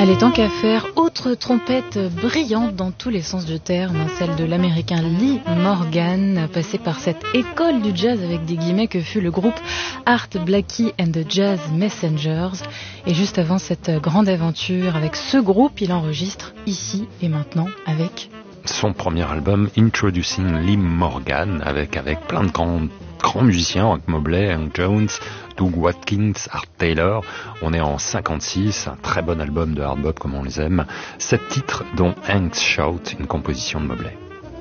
Allez, tant qu'à faire, autre trompette brillante dans tous les sens du terme, celle de l'américain Lee Morgan, passé par cette école du jazz avec des guillemets que fut le groupe Art Blakey and the Jazz Messengers. Et juste avant cette grande aventure avec ce groupe, il enregistre ici et maintenant avec son premier album Introducing Lee Morgan avec plein de grands musiciens, Hank Mobley, Hank Jones, Doug Watkins, Art Taylor. On est en 56, un très bon album de hard bop comme on les aime. 7 titres dont Hank's Shout, une composition de Mobley.